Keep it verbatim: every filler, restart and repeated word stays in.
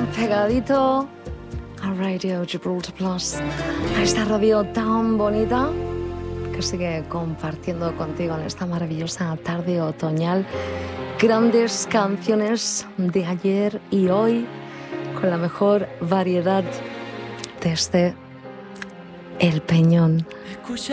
pegadito a Radio Gibraltar Plus, a esta radio tan bonita que sigue compartiendo contigo en esta maravillosa tarde otoñal grandes canciones de ayer y hoy con la mejor variedad desde El Peñón.